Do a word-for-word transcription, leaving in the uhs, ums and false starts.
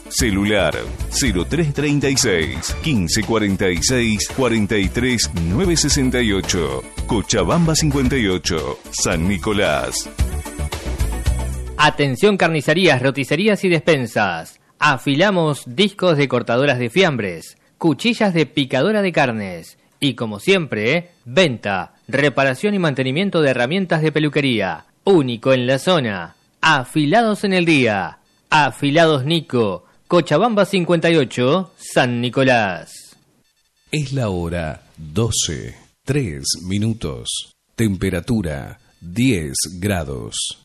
Celular cero tres treinta y seis, quince cuarenta y seis, cuarenta y tres, novecientos sesenta y ocho. Cochabamba cincuenta y ocho, San Nicolás. Atención carnicerías, roticerías y despensas. Afilamos discos de cortadoras de fiambres, cuchillas de picadora de carnes y, como siempre, venta, reparación y mantenimiento de herramientas de peluquería. Único en la zona. Afilados en el día. Afilados Nico. Cochabamba cincuenta y ocho, San Nicolás. Es la hora doce, tres minutos. Temperatura diez grados.